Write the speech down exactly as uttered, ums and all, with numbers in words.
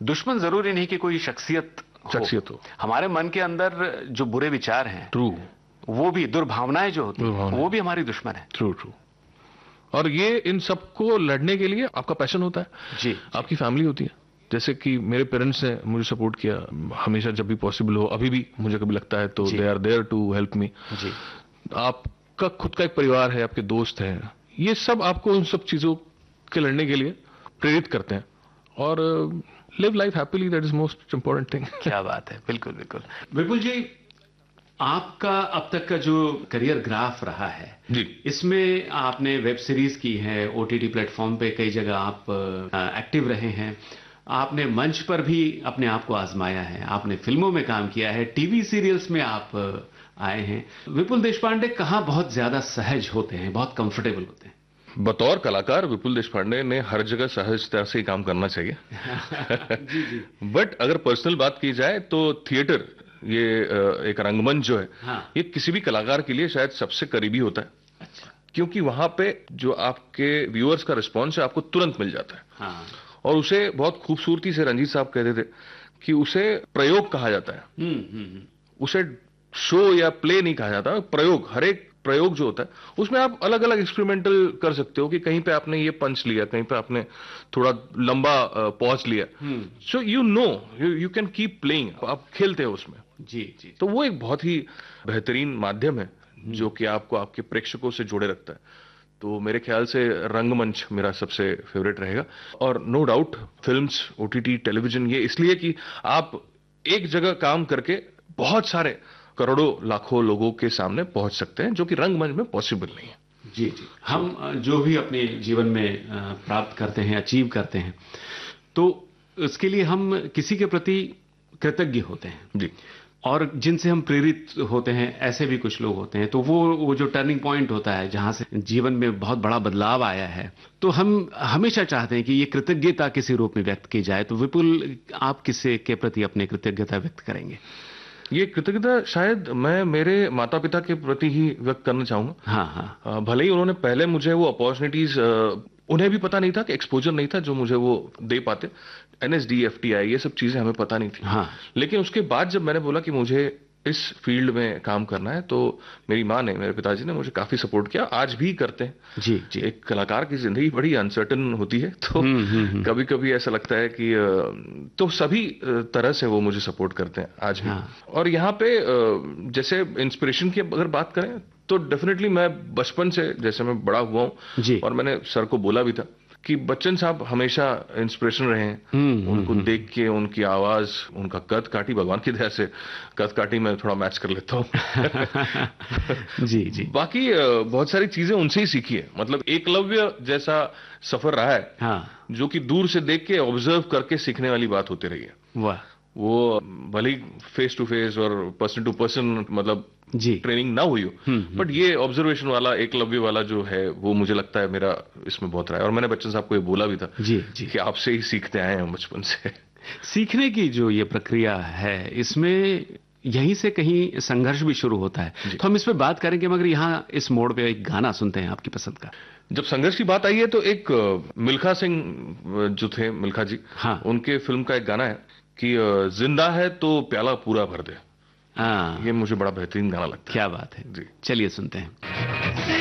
दुश्मन जरूरी नहीं कि कोई शख्सियत शख्सियत हो। हमारे मन के अंदर जो बुरे विचार हैं, ट्रू, वो भी दुर्भावनाएं जो होती हैं, वो भी हमारी दुश्मन है। True true. और ये इन सबको लड़ने के लिए आपका पैशन होता है जी, आपकी फैमिली होती है। जैसे कि मेरे पेरेंट्स ने मुझे सपोर्ट किया हमेशा, जब भी पॉसिबल हो, अभी भी मुझे कभी लगता है तो they are there to help me. जी, आपका खुद का एक परिवार है, आपके दोस्त हैं, ये सब आपको उन सब चीजों के लड़ने के लिए प्रेरित करते हैं। और live life happily, that is most important thing. क्या बात है, बिल्कुल बिल्कुल। विपुल जी, आपका अब तक का जो करियर ग्राफ रहा है जी, इसमें आपने वेब सीरीज की है, ओटीटी प्लेटफॉर्म पे कई जगह आप एक्टिव रहे हैं, आपने मंच पर भी अपने आप को आजमाया है, आपने फिल्मों में काम किया है, टीवी सीरियल्स में आप आए हैं। विपुल देशपांडे कहाँ बहुत ज्यादा सहज होते हैं, बहुत कंफर्टेबल होते हैं? बतौर कलाकार विपुल देशपांडे ने हर जगह सहजता से ही काम करना चाहिए। जी जी। बट अगर पर्सनल बात की जाए तो थिएटर, ये एक रंगमंच जो है, हाँ। ये किसी भी कलाकार के लिए शायद सबसे करीबी होता है। अच्छा। क्योंकि वहां पे जो आपके व्यूअर्स का रिस्पॉन्स है आपको तुरंत मिल जाता है। हाँ। और उसे बहुत खूबसूरती से रंजीत साहब कहते थे कि उसे प्रयोग कहा जाता है। हम्म हम्म। उसे शो या प्ले नहीं कहा जाता, प्रयोग। हर एक प्रयोग जो होता है उसमें आप अलग अलग एक्सपेरिमेंटल कर सकते हो कि कहीं पे आपने ये पंच लिया, कहीं पे आपने थोड़ा लंबा पॉज लिया, so you know you can keep playing, आप खेलते हो उसमें। जी जी। तो वो एक बहुत ही बेहतरीन माध्यम है जो कि आपको आपके प्रेक्षकों से जोड़े रखता है। तो मेरे ख्याल से रंगमंच मेरा सबसे फेवरेट रहेगा। और no doubt films, OTT, television, ये इसलिए कि आप एक जगह काम करके बहुत सारे करोड़ों लाखों लोगों के सामने पहुंच सकते हैं, जो कि रंगमंच में पॉसिबल नहीं है। जी जी। हम जो भी अपने जीवन में प्राप्त करते हैं, अचीव करते हैं, तो उसके लिए हम किसी के प्रति कृतज्ञ होते हैं जी। और जिनसे हम प्रेरित होते हैं, ऐसे भी कुछ लोग होते हैं। तो वो वो जो टर्निंग पॉइंट होता है जहां से जीवन में बहुत बड़ा बदलाव आया है, तो हम हमेशा चाहते हैं कि ये कृतज्ञता किसी रूप में व्यक्त की जाए। तो विपुल, आप किससे के प्रति अपने कृतज्ञता व्यक्त करेंगे? ये कृतज्ञता शायद मैं मेरे माता पिता के प्रति ही व्यक्त करना चाहूंगा। हाँ हाँ। भले ही उन्होंने पहले मुझे वो अपॉर्चुनिटीज, उन्हें भी पता नहीं था कि एक्सपोजर नहीं था जो मुझे वो दे पाते, एनएसडी, एफटीआई, ये सब चीजें हमें पता नहीं थी। हाँ। लेकिन उसके बाद जब मैंने बोला कि मुझे इस फील्ड में काम करना है, तो मेरी माँ ने, मेरे पिताजी ने मुझे काफी सपोर्ट किया, आज भी करते हैं। जी जी। एक कलाकार की जिंदगी बड़ी अनसर्टन होती है, तो कभी कभी ऐसा लगता है कि तो सभी तरह से वो मुझे सपोर्ट करते हैं आज भी। हाँ। और यहाँ पे जैसे इंस्पिरेशन की अगर बात करें तो डेफिनेटली मैं बचपन से, जैसे मैं बड़ा हुआ हूँ, और मैंने सर को बोला भी था कि बच्चन साहब हमेशा इंस्पिरेशन रहे हैं। उनको देख के, उनकी आवाज, उनका कद काठी, भगवान की दया से कद काठी में थोड़ा मैच कर लेता हूँ। जी जी। बाकी बहुत सारी चीजें उनसे ही सीखी है। मतलब एकलव्य जैसा सफर रहा है। हाँ। जो कि दूर से देख के, ऑब्जर्व करके सीखने वाली बात होती रही है। वाह। वो भले फेस टू फेस और पर्सन टू पर्सन मतलब जी ट्रेनिंग ना हुई हो, बट ये ऑब्जर्वेशन वाला, एकलव्य वाला जो है, वो मुझे लगता है मेरा इसमें बहुत रहा है। और मैंने बच्चन साहब को ये बोला भी था जी जी कि आपसे ही सीखते आए हैं बचपन से। सीखने की जो ये प्रक्रिया है, इसमें यहीं से कहीं संघर्ष भी शुरू होता है, तो हम इस पे बात करेंगे, मगर यहाँ इस मोड़ पे एक गाना सुनते हैं आपकी पसंद का। जब संघर्ष की बात आई है तो एक मिल्खा सिंह जो थे, मिल्खा जी, हाँ, उनके फिल्म का एक गाना है कि जिंदा है तो प्याला पूरा भर दे। हाँ, ये मुझे बड़ा बेहतरीन गाना लगता है। क्या बात है जी। चलिए सुनते हैं।